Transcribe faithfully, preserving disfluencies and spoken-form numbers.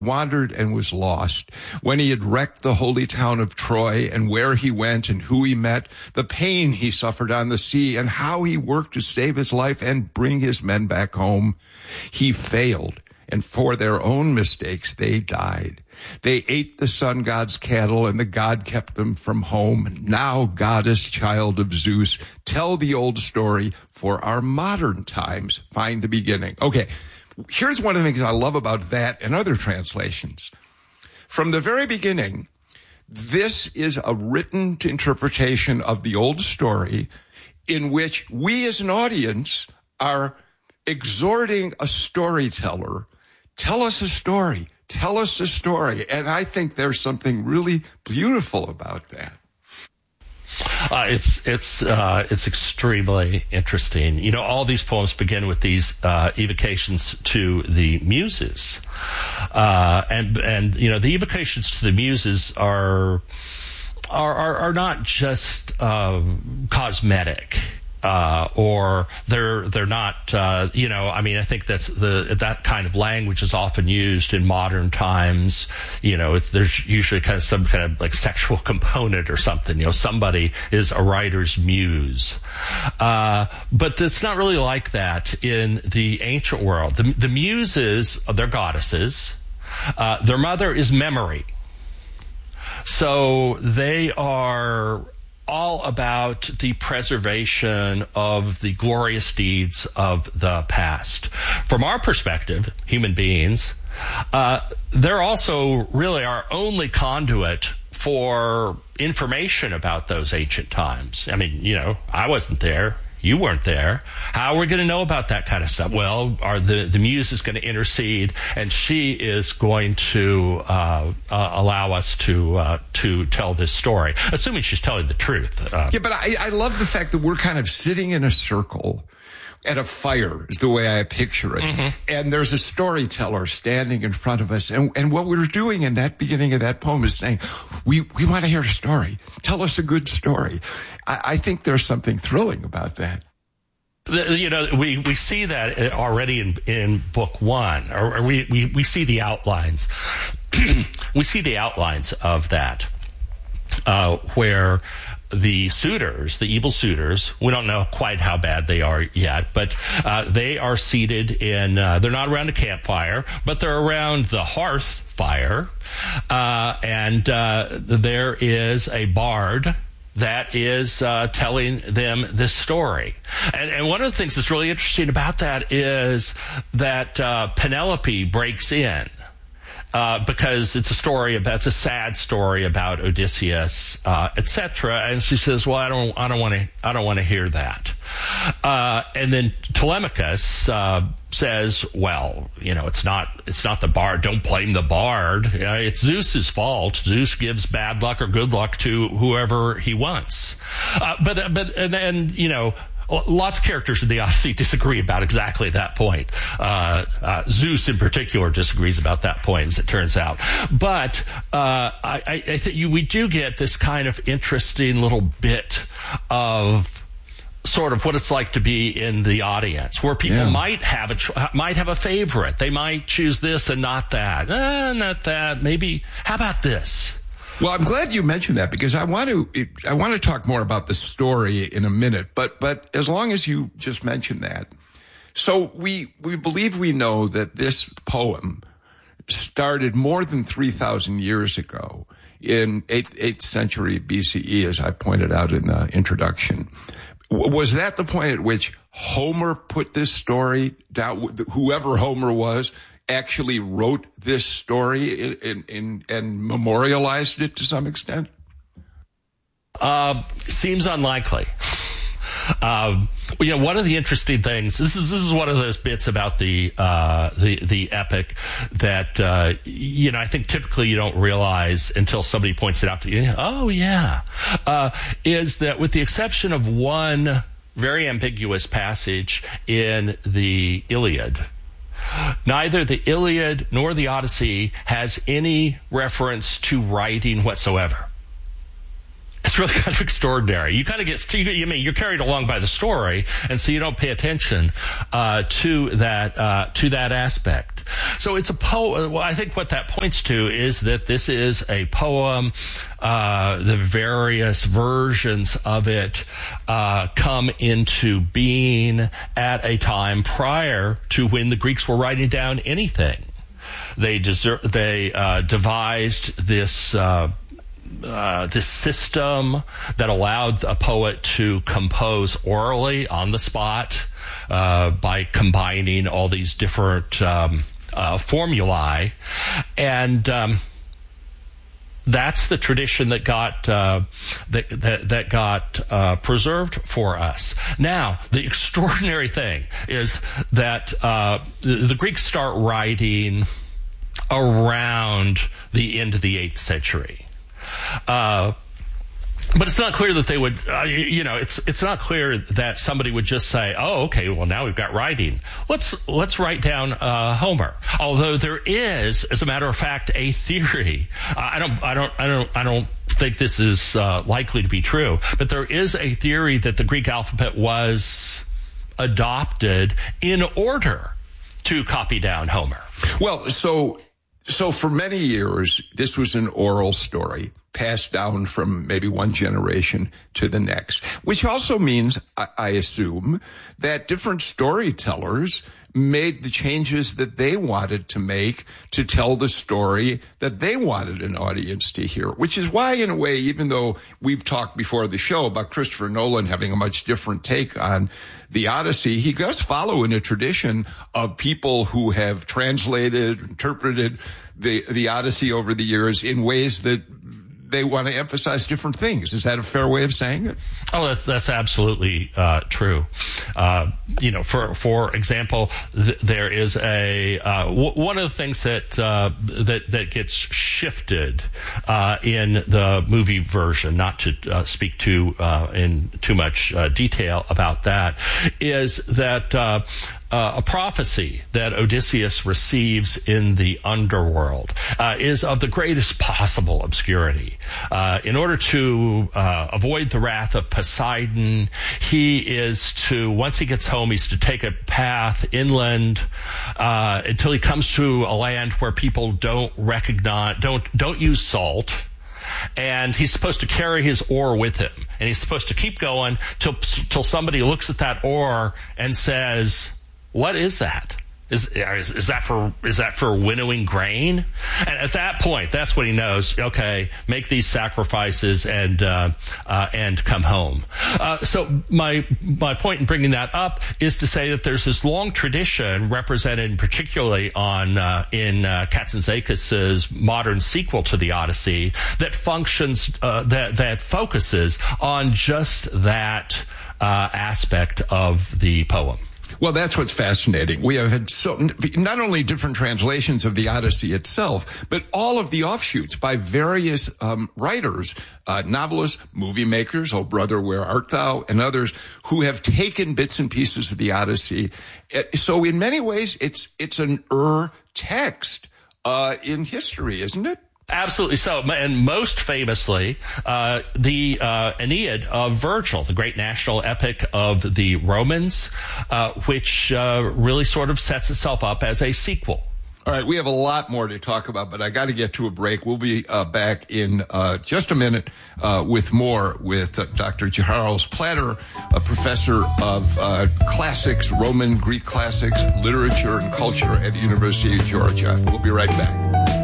wandered and was lost, when he had wrecked the holy town of Troy, and where he went and who he met, the pain he suffered on the sea, and how he worked to save his life and bring his men back home. He failed, and for their own mistakes they died. They ate the sun god's cattle, and the god kept them from home. Now, goddess, child of Zeus, tell the old story, for our modern times find the beginning. Okay. Here's one of the things I love about that and other translations. From the very beginning, this is a written interpretation of the old story in which we as an audience are exhorting a storyteller, tell us a story, tell us a story. And I think there's something really beautiful about that. Uh, it's it's uh, it's extremely interesting. You know, all these poems begin with these uh, evocations to the muses, uh, and and you know the evocations to the muses are are are, are not just uh, cosmetic. Uh, or they're they're not. Uh, you know, I mean, I think that's the that kind of language is often used in modern times. You know, it's, there's usually kind of some kind of like sexual component or something. You know, somebody is a writer's muse, uh, but it's not really like that in the ancient world. The, the muses, they're goddesses. Uh, their mother is memory, so they are all about the preservation of the glorious deeds of the past. From our perspective, human beings, uh, they're also really our only conduit for information about those ancient times. I mean, you know, I wasn't there. You weren't there. How are we going to know about that kind of stuff? Well, are the, the muse is going to intercede, and she is going to uh, uh, allow us to uh, to tell this story, assuming she's telling the truth. Uh, yeah, but I, I love the fact that we're kind of sitting in a circle at a fire, is the way I picture it. Mm-hmm. And there's a storyteller standing in front of us. And, and what we're doing in that beginning of that poem is saying, we, we want to hear a story. Tell us a good story. I, I think there's something thrilling about that. The, you know, we, we see that already in, in book one, or, or we, we, we see the outlines. We see the outlines of that, uh, where the suitors, the evil suitors, we don't know quite how bad they are yet, but uh, they are seated in, uh, they're not around a campfire, but they're around the hearth fire, uh, and uh, there is a bard that is uh, telling them this story. And, and one of the things that's really interesting about that is that uh, Penelope breaks in. Uh, because it's a story about, it's a sad story about Odysseus, uh, et cetera. And she says, "Well, I don't, I don't want to, I don't want to hear that." Uh, and then Telemachus uh, says, "Well, you know, it's not, it's not the bard. Don't blame the bard. Uh, it's Zeus's fault. Zeus gives bad luck or good luck to whoever he wants." Uh, but, but, and then, you know, lots of characters in the Odyssey disagree about exactly that point. Uh, uh, Zeus, in particular, disagrees about that point, as it turns out. But uh, I, I think you, we do get this kind of interesting little bit of sort of what it's like to be in the audience, where people yeah. might have a might have a favorite. They might choose this and not that. Eh, not that. Maybe. How about this? Well, I'm glad you mentioned that, because I want to I want to talk more about the story in a minute. But but as long as you just mentioned that, so we we believe we know that this poem started more than three thousand years ago in eighth, eighth century B C E, as I pointed out in the introduction. Was that the point at which Homer put this story down? Whoever Homer was actually wrote this story in, in, and memorialized it to some extent? Uh, seems unlikely. Um, you know, one of the interesting things, this is this is one of those bits about the uh, the the epic that uh, you know I think typically you don't realize until somebody points it out to you. Oh yeah, uh, is that with the exception of one very ambiguous passage in the Iliad, neither the Iliad nor the Odyssey has any reference to writing whatsoever. It's really kind of extraordinary. You kind of get, you, you mean, you're carried along by the story, and so you don't pay attention uh, to that uh, to that aspect. So it's a poem. Well, I think what that points to is that this is a poem. Uh, the various versions of it uh, come into being at a time prior to when the Greeks were writing down anything. They deser- they uh, devised this. Uh, Uh, this system that allowed a poet to compose orally on the spot uh, by combining all these different um, uh, formulae, and um, that's the tradition that got uh, that that, that got uh, preserved for us. Now, the extraordinary thing is that uh, the, the Greeks start writing around the end of the eighth century. Uh, but it's not clear that they would, uh, you know, it's it's not clear that somebody would just say, "Oh, okay, well now we've got writing. Let's let's write down uh, Homer." Although there is, as a matter of fact, a theory. Uh, I don't, I don't, I don't, I don't think this is uh, likely to be true, but there is a theory that the Greek alphabet was adopted in order to copy down Homer. Well, so so for many years, this was an oral story passed down from maybe one generation to the next, which also means, I, I assume, that different storytellers made the changes that they wanted to make to tell the story that they wanted an audience to hear, which is why, in a way, even though we've talked before the show about Christopher Nolan having a much different take on the Odyssey, he does follow in a tradition of people who have translated, interpreted the, the Odyssey over the years in ways that they want to emphasize different things. Is that a fair way of saying it? Oh, that's, that's absolutely uh, true. Uh, you know, for for example, th- there is a uh, w- one of the things that uh, that that gets shifted uh, in the movie version. Not to uh, speak too uh, in too much uh, detail about that, is that. Uh, Uh, a prophecy that Odysseus receives in the underworld uh, is of the greatest possible obscurity. Uh, in order to uh, avoid the wrath of Poseidon, he is to, once he gets home, he's to take a path inland uh, until he comes to a land where people don't recognize, don't don't use salt. And he's supposed to carry his oar with him, and he's supposed to keep going till till somebody looks at that oar and says, "What is that? Is, is is that for is that for winnowing grain?" And at that point, that's when he knows. Okay, make these sacrifices and uh, uh, and come home. Uh, so my my point in bringing that up is to say that there's this long tradition represented, particularly on uh, in uh, Katsantzakis's modern sequel to the Odyssey, that functions uh, that that focuses on just that uh, aspect of the poem. Well, that's what's fascinating. We have had so, not only different translations of the Odyssey itself, but all of the offshoots by various um, writers, uh, novelists, movie makers, Oh Brother, Where Art Thou, and others who have taken bits and pieces of the Odyssey. So in many ways, it's it's an Ur text uh, in history, isn't it? Absolutely so. And most famously, uh, the uh, Aeneid of Virgil, the great national epic of the Romans, uh, which uh, really sort of sets itself up as a sequel. All right, we have a lot more to talk about, but I got to get to a break. We'll be uh, back in uh, just a minute uh, with more with uh, Doctor Charles Platter, a professor of uh, classics, Roman, Greek classics, literature, and culture at the University of Georgia. We'll be right back.